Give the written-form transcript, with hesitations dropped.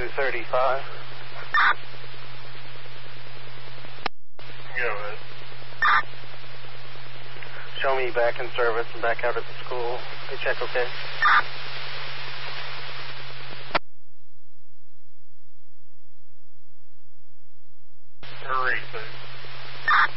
235. Go ahead. Show me back in service and back out at the school. They check okay? Hurry, please.